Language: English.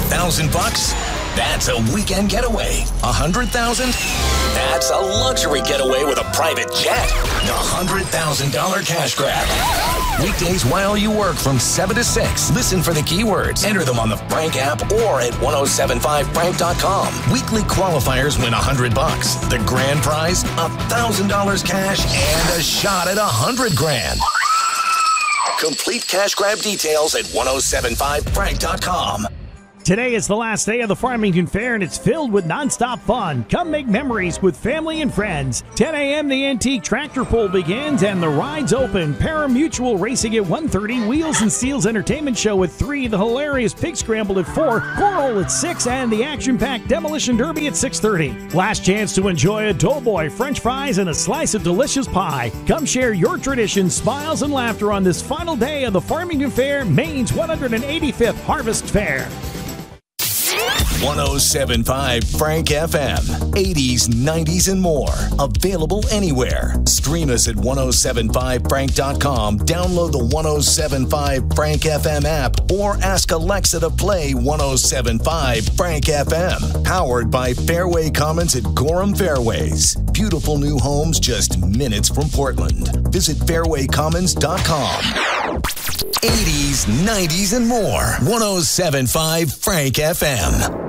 $1,000? That's a weekend getaway. $100,000? That's a luxury getaway with a private jet. The $100,000 cash grab. Weekdays while you work from 7 to 6. Listen for the keywords. Enter them on the Frank app or at 1075frank.com. Weekly qualifiers win $100. The grand prize, $1,000 cash and a shot at $100,000. Complete cash grab details at 1075frank.com. Today is the last day of the Farmington Fair, and it's filled with nonstop fun. Come make memories with family and friends. 10 a.m. the antique tractor pull begins, and the rides open. Paramutual racing at 1:30, Wheels and Steels Entertainment Show at 3, the hilarious Pig Scramble at 4, Coral at 6, and the action-packed Demolition Derby at 6:30. Last chance to enjoy a Doughboy, French fries, and a slice of delicious pie. Come share your traditions, smiles, and laughter on this final day of the Farmington Fair, Maine's 185th Harvest Fair. 1075 Frank FM. 80s, 90s, and more. Available anywhere. Stream us at 1075frank.com. Download the 1075 Frank FM app or ask Alexa to play 1075 Frank FM. Powered by Fairway Commons at Gorham Fairways. Beautiful new homes just minutes from Portland. Visit fairwaycommons.com. 80s, 90s, and more. 1075 Frank FM.